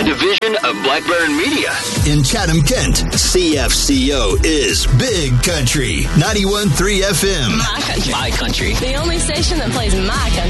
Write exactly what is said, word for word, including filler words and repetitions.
a division of Black Baron Media. In Chatham, Kent, C F C O is Big Country, ninety-one point three F M. My country. My country. The only station that plays my country.